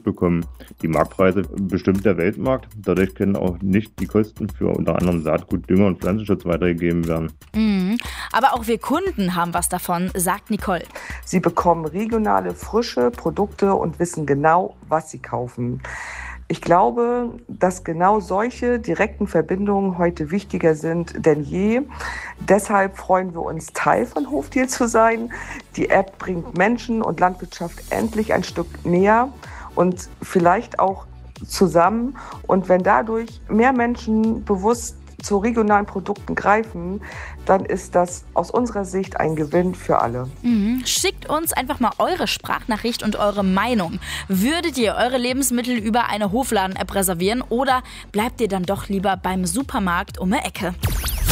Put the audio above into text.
mitbekommen. Die Marktpreise bestimmt der Weltmarkt. Dadurch können auch nicht die Kosten für unter anderem Saatgut, Dünger und Pflanzenschutz weitergegeben werden. Aber auch wir Kunden haben was davon, sagt Nicole. Sie bekommen regionale, frische Produkte und wissen genau, was sie kaufen. Ich glaube, dass genau solche direkten Verbindungen heute wichtiger sind denn je. Deshalb freuen wir uns, Teil von Hofdeal zu sein. Die App bringt Menschen und Landwirtschaft endlich ein Stück näher und vielleicht auch zusammen. Und wenn dadurch mehr Menschen bewusst zu regionalen Produkten greifen, dann ist das aus unserer Sicht ein Gewinn für alle. Schickt uns einfach mal eure Sprachnachricht und eure Meinung. Würdet ihr eure Lebensmittel über eine Hofladen-App reservieren oder bleibt ihr dann doch lieber beim Supermarkt um die Ecke?